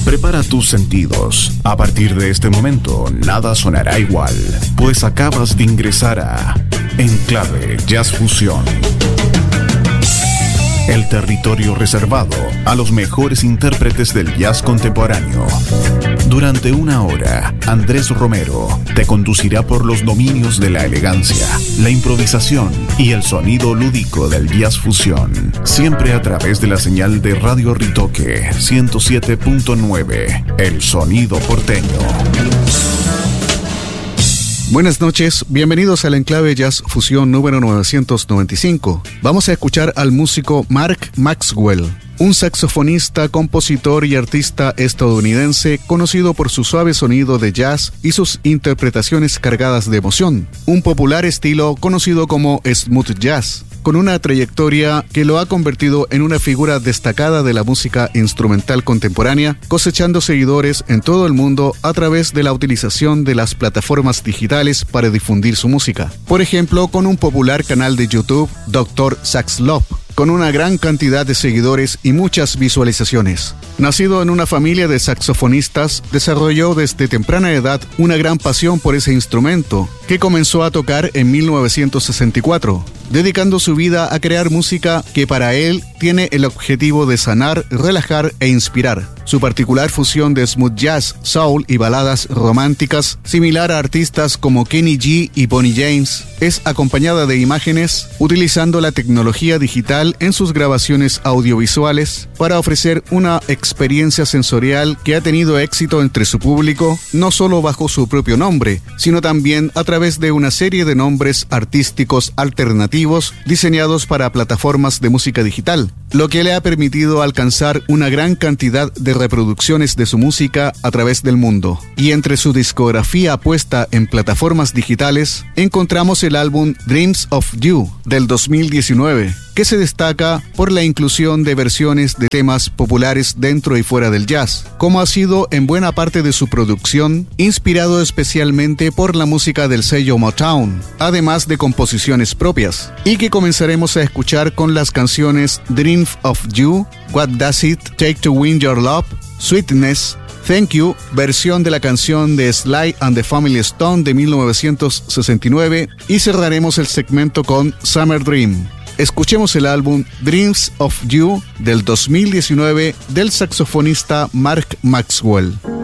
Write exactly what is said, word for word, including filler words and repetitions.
Prepara tus sentidos. A partir de este momento, nada sonará igual, pues acabas de ingresar a Enclave Jazz Fusión. El territorio reservado a los mejores intérpretes del jazz contemporáneo. Durante una hora, Andrés Romero te conducirá por los dominios de la elegancia, la improvisación y el sonido lúdico del jazz fusión. Siempre a través de la señal de Radio Ritoque ciento siete punto nueve, el sonido porteño. Buenas noches, bienvenidos al Enclave Jazz Fusión número novecientos noventa y cinco. Vamos a escuchar al músico Mark Maxwell, un saxofonista, compositor y artista estadounidense conocido por su suave sonido de jazz y sus interpretaciones cargadas de emoción, un popular estilo conocido como smooth jazz, con una trayectoria que lo ha convertido en una figura destacada de la música instrumental contemporánea, cosechando seguidores en todo el mundo a través de la utilización de las plataformas digitales para difundir su música. Por ejemplo, con un popular canal de YouTube, doctor Sax Love, con una gran cantidad de seguidores y muchas visualizaciones. Nacido en una familia de saxofonistas, desarrolló desde temprana edad una gran pasión por ese instrumento, que comenzó a tocar en mil novecientos sesenta y cuatro, dedicando su vida a crear música que para él tiene el objetivo de sanar, relajar e inspirar. Su particular fusión de smooth jazz, soul y baladas románticas, similar a artistas como Kenny G y Bonnie James, es acompañada de imágenes, utilizando la tecnología digital en sus grabaciones audiovisuales para ofrecer una experiencia sensorial que ha tenido éxito entre su público, no solo bajo su propio nombre, sino también a través de una serie de nombres artísticos alternativos diseñados para plataformas de música digital, lo que le ha permitido alcanzar una gran cantidad de reproducciones de su música a través del mundo. Y entre su discografía puesta en plataformas digitales, encontramos el álbum Dreams of You del dos mil diecinueve, que se destaca por la inclusión de versiones de temas populares dentro y fuera del jazz, como ha sido en buena parte de su producción, inspirado especialmente por la música del sello Motown, además de composiciones propias, y que comenzaremos a escuchar con las canciones Dreams of You, What Does It Take to Win Your Love, Sweetness, Thank You, versión de la canción de Sly and the Family Stone de mil novecientos sesenta y nueve, y cerraremos el segmento con Summer Dream. Escuchemos el álbum Dreams of You del dos mil diecinueve del saxofonista Mark Maxwell.